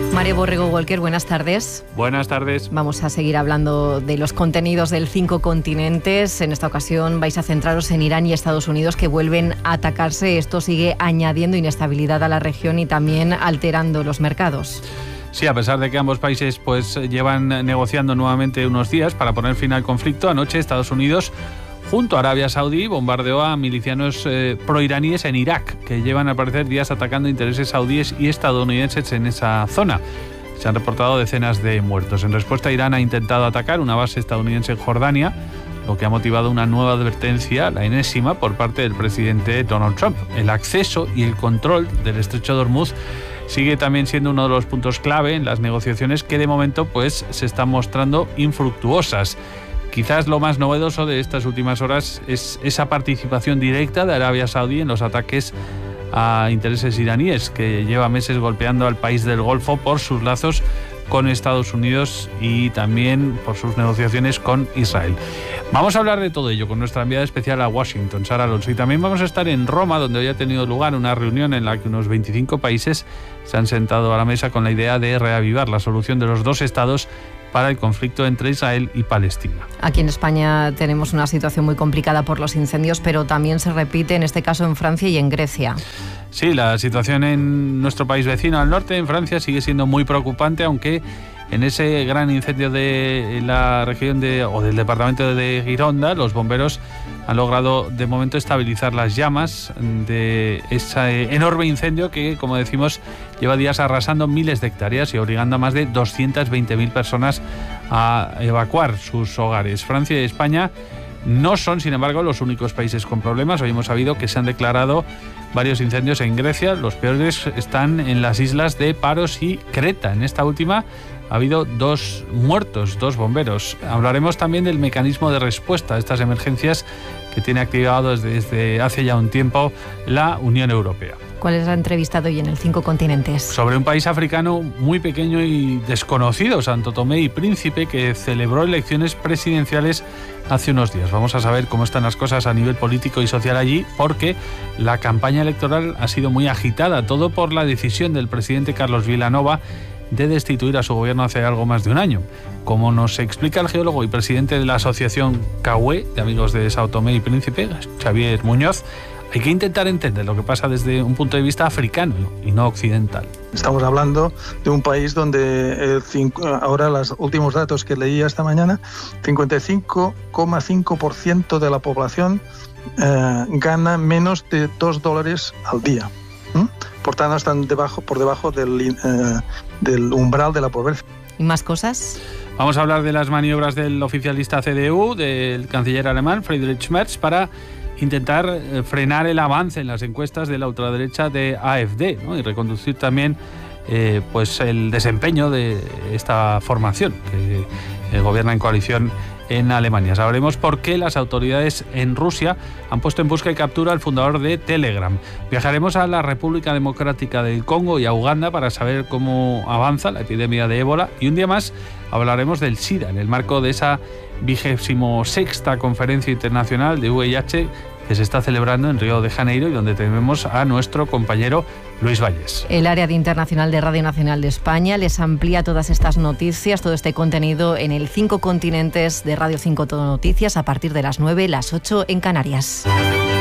Mario Borrego Walker, buenas tardes. Buenas tardes. Vamos a seguir hablando de los contenidos del 5 continentes. En esta ocasión vais a centraros en Irán y Estados Unidos, que vuelven a atacarse. Esto sigue añadiendo inestabilidad a la región y también alterando los mercados. Sí, a pesar de que ambos países llevan negociando nuevamente unos días para poner fin al conflicto, anoche Estados Unidos, junto a Arabia Saudí, bombardeó a milicianos proiraníes en Irak, que llevan al parecer días atacando intereses saudíes y estadounidenses en esa zona. Se han reportado decenas de muertos. En respuesta, Irán ha intentado atacar una base estadounidense en Jordania, lo que ha motivado una nueva advertencia, la enésima, por parte del presidente Donald Trump. El acceso y el control del estrecho de Hormuz sigue también siendo uno de los puntos clave en las negociaciones que de momento se están mostrando infructuosas. Quizás lo más novedoso de estas últimas horas es esa participación directa de Arabia Saudí en los ataques a intereses iraníes, que lleva meses golpeando al país del Golfo por sus lazos con Estados Unidos y también por sus negociaciones con Israel. Vamos a hablar de todo ello con nuestra enviada especial a Washington, Sara Alonso, y también vamos a estar en Roma, donde hoy ha tenido lugar una reunión en la que unos 25 países se han sentado a la mesa con la idea de reavivar la solución de los dos estados para el conflicto entre Israel y Palestina. Aquí en España tenemos una situación muy complicada por los incendios, pero también se repite en este caso en Francia y en Grecia. Sí, la situación en nuestro país vecino al norte, en Francia, sigue siendo muy preocupante, aunque en ese gran incendio de la región del departamento de Gironda, los bomberos han logrado de momento estabilizar las llamas de ese enorme incendio que, como decimos, lleva días arrasando miles de hectáreas y obligando a más de 220.000 personas a evacuar sus hogares. Francia y España no son, sin embargo, los únicos países con problemas. Hoy hemos sabido que se han declarado varios incendios en Grecia. Los peores están en las islas de Paros y Creta. En esta última ha habido 2 muertos, 2 bomberos. Hablaremos también del mecanismo de respuesta a estas emergencias que tiene activado desde hace ya un tiempo la Unión Europea. ¿Cuál es la entrevista de hoy en el 5 continentes? Sobre un país africano muy pequeño y desconocido, Santo Tomé y Príncipe, que celebró elecciones presidenciales hace unos días. Vamos a saber cómo están las cosas a nivel político y social allí, porque la campaña electoral ha sido muy agitada, todo por la decisión del presidente Carlos Vilanova de destituir a su gobierno hace algo más de un año. Como nos explica el geólogo y presidente de la asociación CAUE, de amigos de Sao Tomé y Príncipe, Xavier Muñoz, hay que intentar entender lo que pasa desde un punto de vista africano y no occidental. Estamos hablando de un país donde ahora los últimos datos que leía esta mañana, 55,5% de la población gana menos de $2 al día. Por tanto, están por debajo del umbral de la pobreza. ¿Y más cosas? Vamos a hablar de las maniobras del oficialista CDU, del canciller alemán Friedrich Merz, para intentar frenar el avance en las encuestas de la ultraderecha de AfD, ¿no? Y reconducir también el desempeño de esta formación que gobierna en coalición en Alemania. Sabremos por qué las autoridades en Rusia han puesto en busca y captura al fundador de Telegram. Viajaremos a la República Democrática del Congo y a Uganda para saber cómo avanza la epidemia de ébola, y un día más hablaremos del SIDA en el marco de esa 26ª Conferencia Internacional de VIH que se está celebrando en Río de Janeiro y donde tenemos a nuestro compañero Luis Valles. El área de internacional de Radio Nacional de España les amplía todas estas noticias, todo este contenido en el 5 continentes de Radio 5 Todo Noticias a partir de las 9, las 8 en Canarias.